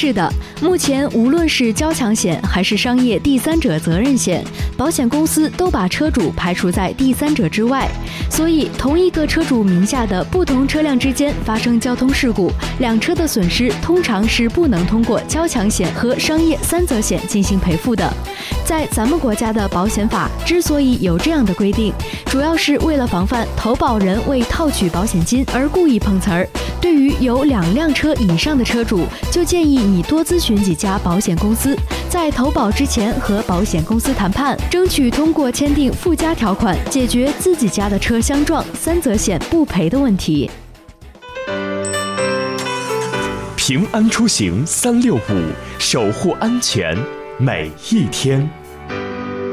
是的，目前无论是交强险还是商业第三者责任险，保险公司都把车主排除在第三者之外。所以，同一个车主名下的不同车辆之间发生交通事故，两车的损失通常是不能通过交强险和商业三责险进行赔付的。在咱们国家的保险法之所以有这样的规定，主要是为了防范投保人为套取保险金而故意碰瓷儿。对于有2辆车以上的车主，就建议你多咨询几家保险公司，在投保之前和保险公司谈判，争取通过签订附加条款，解决自己家的车相撞三责险不赔的问题。 平安出行365，守护安全每一天。